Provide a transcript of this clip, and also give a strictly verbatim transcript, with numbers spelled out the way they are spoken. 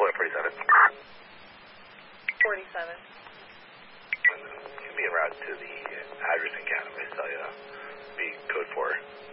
forty-seven. forty-seven. And then you'll be en route to the address in Canada. So, yeah, be code four.